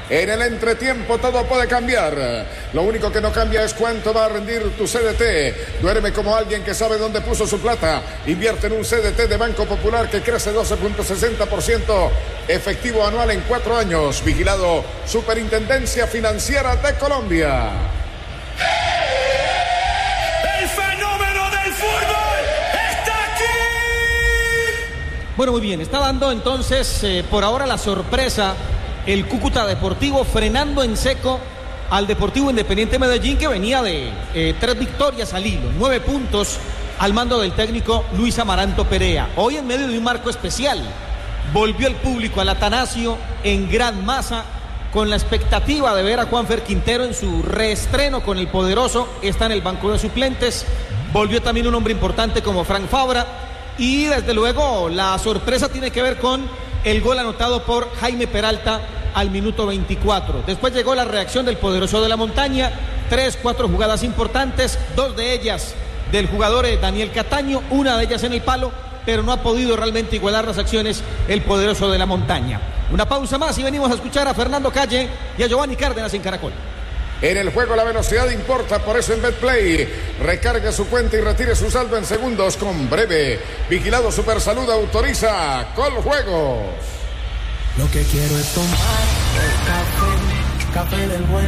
En el entretiempo todo puede cambiar. Lo único que no cambia es cuánto va a rendir tu CDT. Duerme como alguien que sabe dónde puso su plata. Invierte en un CDT de Banco Popular que crece 12.60% efectivo anual en 4 años. Vigilado Superintendencia Financiera de Colombia. ¡El fenómeno del fútbol está aquí! Bueno, muy bien, está dando entonces por ahora la sorpresa el Cúcuta Deportivo, frenando en seco al Deportivo Independiente Medellín, que venía de 3 victorias al hilo, 9 puntos al mando del técnico Luis Amaranto Perea. Hoy en medio de un marco especial, volvió el público al Atanasio en gran masa, con la expectativa de ver a Juanfer Quintero en su reestreno con el poderoso. Está en el banco de suplentes. Volvió también un hombre importante como Frank Fabra, y desde luego la sorpresa tiene que ver con el gol anotado por Jaime Peralta al minuto 24. Después llegó la reacción del poderoso de la montaña, 3-4 jugadas importantes, 2 de ellas del jugador Daniel Cataño, una de ellas en el palo, pero no ha podido realmente igualar las acciones el poderoso de la montaña. Una pausa más y venimos a escuchar a Fernando Calle y a Giovanni Cárdenas en Caracol. En el juego la velocidad importa, por eso en Betplay recargue su cuenta y retire su saldo en segundos con Breve. Vigilado Supersalud autoriza Coljuegos. Lo que quiero es tomar café del bueno.